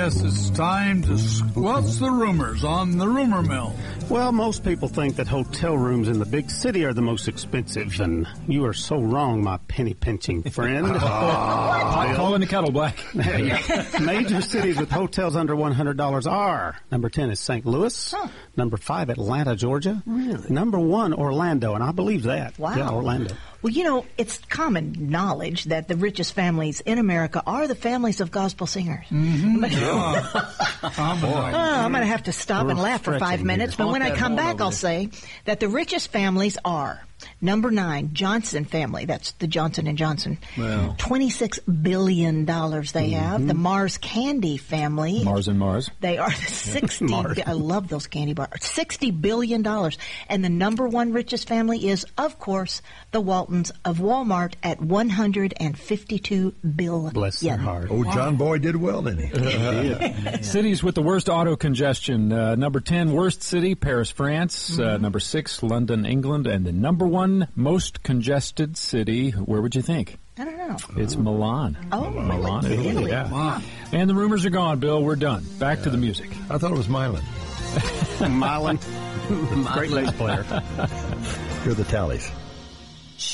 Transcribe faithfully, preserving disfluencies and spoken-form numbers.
guess it's time to squelch the rumors on the rumor mill. Well, most people think that hotel rooms in the big city are the most expensive, and you are so wrong, my penny-pinching friend. Hot calling the kettle black. Major cities with hotels under one hundred dollars are: number ten is Saint Louis, huh. number five, Atlanta, Georgia, really? number one, Orlando, and I believe that. Wow. Yeah, Orlando. Well, you know, it's common knowledge that the richest families in America are the families of gospel singers. Mm-hmm. But, oh, oh, I'm going to have to stop We're and laugh for five minutes, here. but when I come back, I'll there. say that the richest families are number nine, Johnson family. That's the Johnson and Johnson. Wow. twenty-six billion dollars they Mm-hmm. have. The Mars Candy family. Mars and Mars. They are sixty. Mars. I love those candy bars. Sixty billion dollars, and the number one richest family is, of course, the Waltons of Walmart at one hundred and fifty-two billion. Bless their heart. Oh, John Boy did well, didn't he? Yeah. Cities with the worst auto congestion. Uh, number ten, worst city, Paris, France. Mm-hmm. Uh, number six, London, England. And the number one most congested city, where would you think? I don't know. It's Milan. Oh, Milan, really? Italy. Italy. Yeah. Wow. And the rumors are gone, Bill. We're done. Back to the music. I thought it was Milan. Milan. Great bass player. Here are the tallies.